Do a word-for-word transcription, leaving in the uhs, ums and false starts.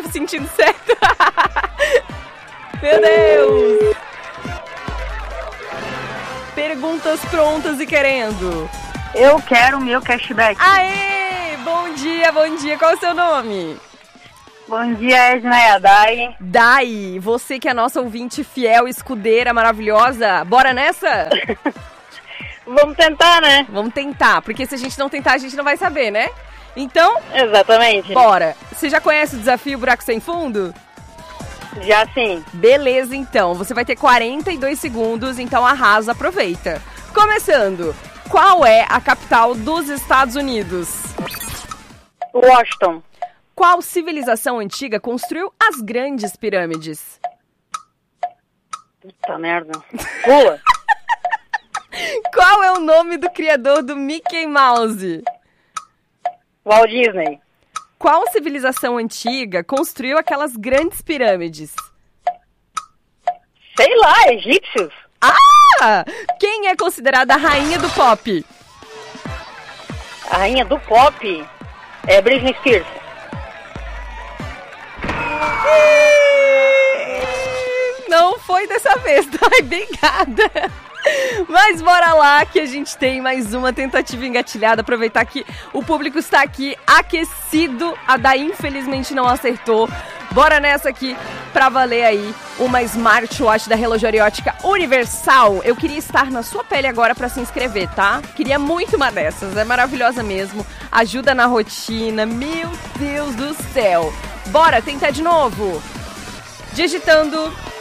tô sentindo certo. Meu Deus. Perguntas prontas e querendo. Eu quero o meu cashback. Aê! Bom dia, bom dia. Qual é o seu nome? Bom dia, Edna e a Dai. Dai, você que é a nossa ouvinte fiel, escudeira, maravilhosa. Bora nessa? Vamos tentar, né? Vamos tentar, porque se a gente não tentar, a gente não vai saber, né? Então, exatamente. Bora. Você já conhece o desafio Buraco Sem Fundo? Já sim. Beleza, então. Você vai ter quarenta e dois segundos, então arrasa, aproveita. Começando. Qual é a capital dos Estados Unidos? Washington. Qual civilização antiga construiu as grandes pirâmides? Puta merda. Pula. Qual é o nome do criador do Mickey Mouse? Walt Disney. Qual civilização antiga construiu aquelas grandes pirâmides? Sei lá, egípcios. Ah! Quem é considerada a rainha do pop? A rainha do pop é Britney Spears. Não foi dessa vez, tá? Obrigada. Mas bora lá que a gente tem mais uma tentativa engatilhada. Aproveitar que o público está aqui aquecido. A Dai infelizmente não acertou. Bora nessa aqui pra valer aí uma smartwatch da Relojoaria Ótica Universal. Eu queria estar na sua pele agora pra se inscrever, tá? Queria muito uma dessas, é maravilhosa mesmo. Ajuda na rotina, meu Deus do céu. Bora tentar de novo. Digitando